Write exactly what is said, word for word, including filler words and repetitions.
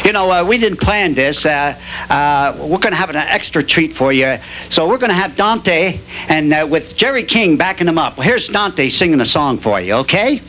you know, uh, we didn't plan this. Uh, uh, we're going to have an extra treat for you. So we're going to have Dante and uh, with Jerry King backing him up. Well, here's Dante singing a song for you, okay?